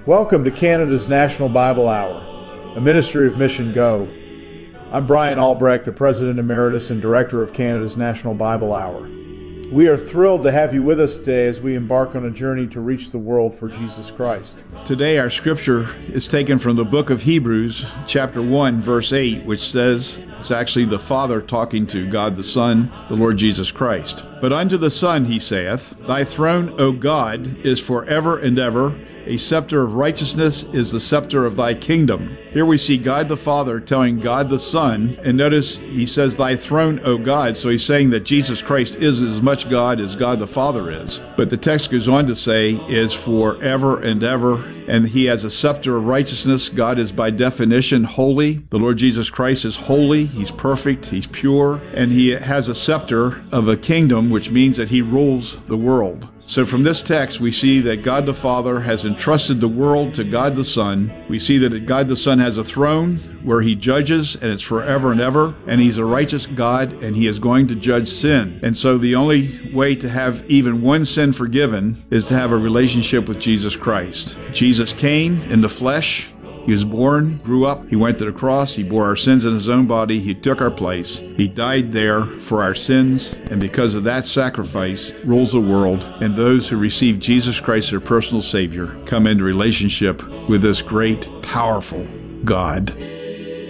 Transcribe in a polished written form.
Welcome to Canada's National Bible Hour, a ministry of Mission Go. I'm Brian Albrecht, the President Emeritus and Director of Canada's National Bible Hour. We are thrilled to have you with us today as we embark on a journey to reach the world for Jesus Christ. Today our scripture is taken from the book of Hebrews, chapter 1, verse 8, which says, it's actually the Father talking to God the Son, the Lord Jesus Christ. But unto the Son he saith, Thy throne, O God, is forever and ever. A scepter of righteousness is the scepter of thy kingdom. Here we see God the Father telling God the Son, and notice he says, Thy throne, O God. So he's saying that Jesus Christ is as much God as God the Father is. But the text goes on to say, is forever and ever. And he has a scepter of righteousness. God is by definition holy. The Lord Jesus Christ is holy. He's perfect. He's pure. And he has a scepter of a kingdom, which means that he rules the world. So from this text, we see that God the Father has entrusted the world to God the Son. We see that God the Son has a throne where he judges, and it's forever and ever. And he's a righteous God, and he is going to judge sin. And so the only way to have even one sin forgiven is to have a relationship with Jesus Christ. Jesus came in the flesh. He was born, grew up, he went to the cross, he bore our sins in his own body, he took our place, he died there for our sins, and because of that sacrifice, rules the world, and those who receive Jesus Christ, their personal Savior, come into relationship with this great, powerful God.